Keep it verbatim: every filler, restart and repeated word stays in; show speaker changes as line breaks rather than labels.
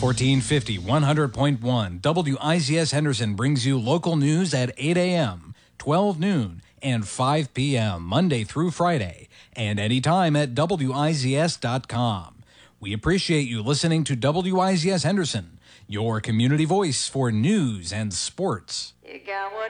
fourteen fifty, one hundred point one W I Z S Henderson brings you local news at eight a.m., twelve noon, and five p.m. Monday through Friday, and anytime at W I Z S dot com. We appreciate you listening to W I Z S Henderson, your community voice for news and sports.
You got what